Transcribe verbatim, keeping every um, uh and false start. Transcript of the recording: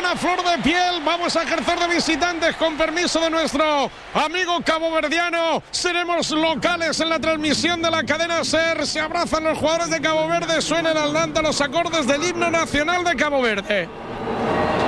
están a flor de piel. Vamos a ejercer de visitantes con permiso de nuestro amigo caboverdiano. Seremos locales en la transmisión de la cadena SER. Se abrazan los jugadores de Cabo Verde. Suenan al Landa los acordes del himno nacional de Cabo Verde.